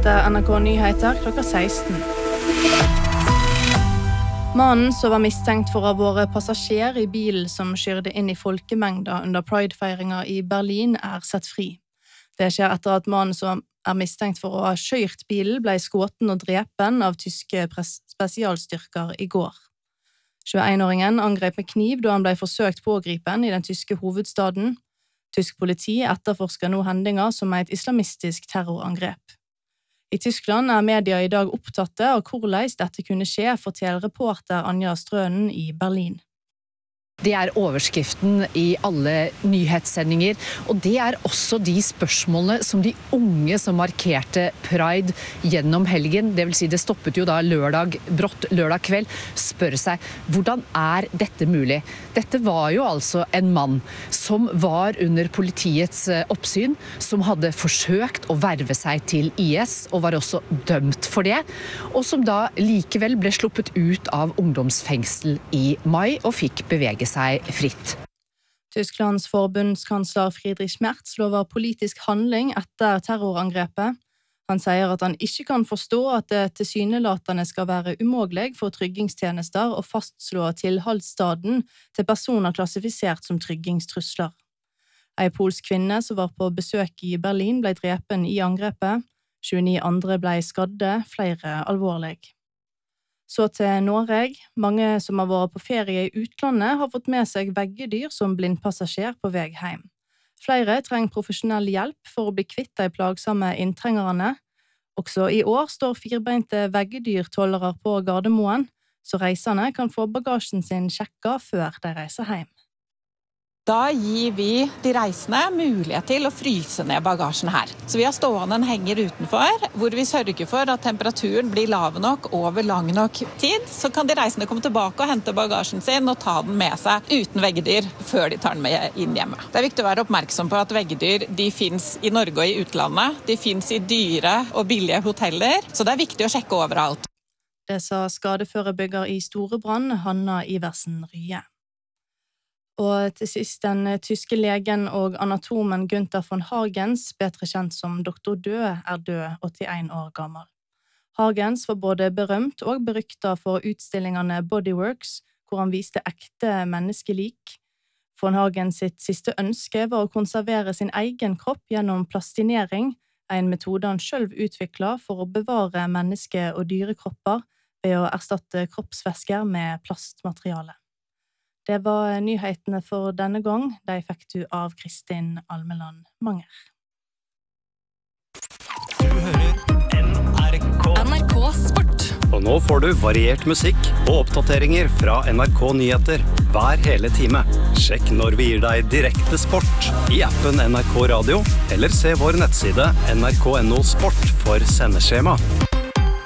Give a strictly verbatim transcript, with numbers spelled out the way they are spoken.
Dette er N R K Nyheter klokka seksten. Mannen som var mistenkt for å ha vært passasjer i bilen som kjørte inn i folkemengder under Pride-feiringen i Berlin, er sett fri. Det skjer etter at mannen som er mistenkt for å ha kjørt bilen ble skutt og drepen av tyske spesialstyrker i går. tjueen-åringen angrep med kniv da han ble forsøkt pågripen i den tyske hovedstaden. Tysk politi etterforsker nå hendinger som et islamistisk terrorangrep. I Tyskland er media i dag opptatte av hvordan dette kunne skje, forteller reporter Anja Strønen i Berlin. Det er overskriften i alle nyhetssendinger, og det er også de spørsmålene som de unge som markerte Pride gjennom helgen, det vil si det stoppet jo da lørdag, brått lørdag kveld, spør seg, hvordan er dette mulig? Dette var jo altså en mann som var under politiets oppsyn, som hadde forsøkt å verve seg til I S, og var også dømt for det, og som da likevel ble sluppet ut av ungdomsfengsel i mai og fikk bevege seg fritt. Tysklands forbundskansler Friedrich Merz lover politisk handling etter terrorangrepet. Han sier at han ikke kan forstå at det tilsynelatende skal være umulig for tryggingstjenester å fastslå tilholdsstaden til personer klassifisert som tryggingstrusler. En polsk kvinne som var på besøk i Berlin ble drepen i angrepet. tjueni andre ble skadde, flere alvorlig. Så til Norge. Mange som har vært på ferie i utlandet har fått med seg veggedyr som blindpassasjer på vei hjem. Flere trenger profesjonell hjelp for å bli kvitt de plagsomme inntrengerne. Også i år står firbeinte veggedyrtollere på Gardermoen, så reisende kan få bagasjen sin sjekket før de reiser hjem. Da gir vi de reisende mulighet til å fryse ned bagasjen her. Så vi har stående en henger utenfor, hvor vi sørger for at temperaturen blir lav nok over lang nok tid. Så kan de reisende komme tilbake og hente bagasjen sin og ta den med seg uten veggedyr før de tar den med inn hjemme. Det er viktig å være oppmerksom på at veggedyr de finnes i Norge og i utlandet. De finnes i dyre og billige hoteller, så det er viktig å sjekke overalt. Det sa skadeforebygger i Storebrand, Hanna Iversen Rye. Og til sist den tyske legen og anatomen Günther von Hagens, bedre kjent som doktor Død, er død, åttien år gammel. Hagens var både berømt og beryktet for utstillingene Bodyworks, hvor han viste ekte menneskelik. Von Hagens sitt siste ønske var å konservere sin egen kropp gjennom plastinering, en metode han selv utviklet for å bevare menneske- og dyrekropper ved å erstatte kroppsvæsker med plastmateriale. Det var nyhetene for denne gang. De fikk du av Kristin Almeland Manger. Du hører N R K. N R K Sport. Og nå får du variert musikk og oppdateringer fra N R K Nyheter hver hele time. Sjekk når vi gir deg direkte sport i appen N R K Radio, eller se vår nettside N R K punktum no sport for sendeskjema.